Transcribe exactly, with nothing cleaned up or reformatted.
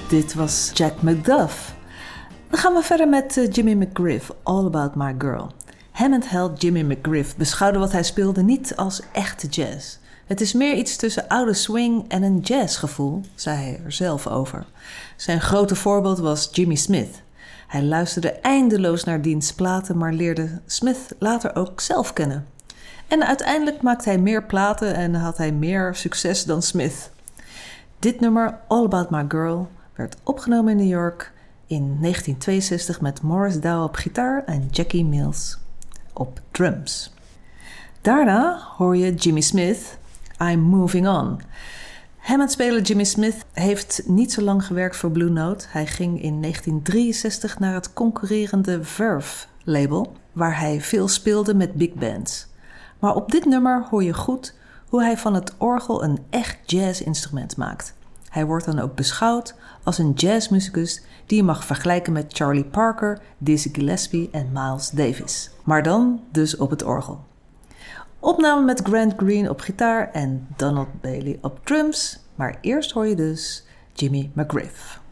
Dit was Jack McDuff. Dan gaan we verder met uh, Jimmy McGriff, All About My Girl. Hammond-held Jimmy McGriff beschouwde wat hij speelde niet als echte jazz. Het is meer iets tussen oude swing en een jazzgevoel, zei hij er zelf over. Zijn grote voorbeeld was Jimmy Smith. Hij luisterde eindeloos naar diens platen, maar leerde Smith later ook zelf kennen. En uiteindelijk maakte hij meer platen en had hij meer succes dan Smith. Dit nummer, All About My Girl, werd opgenomen in New York in negentien tweeënzestig met Morris Dow op gitaar en Jackie Mills op drums. Daarna hoor je Jimmy Smith, I'm Moving On. Hammond-speler Jimmy Smith heeft niet zo lang gewerkt voor Blue Note. Hij ging in negentien drieënzestig naar het concurrerende Verve-label, waar hij veel speelde met big bands. Maar op dit nummer hoor je goed hoe hij van het orgel een echt jazzinstrument maakt. Hij wordt dan ook beschouwd als een jazzmuzikus die je mag vergelijken met Charlie Parker, Dizzy Gillespie en Miles Davis. Maar dan dus op het orgel. Opname met Grant Green op gitaar en Donald Bailey op drums. Maar eerst hoor je dus Jimmy McGriff.